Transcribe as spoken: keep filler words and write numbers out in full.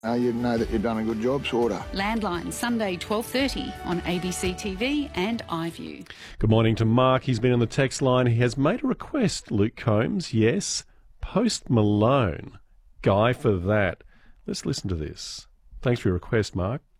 Uh, you'd know that you've done a good job, sorta. Landline, Sunday twelve thirty on A B C T V and iView. Good morning to Mark. He's been on the text line. He has made a request, Luke Combs. Yes, Post Malone. Guy for that. Let's listen to this. Thanks for your request, Mark.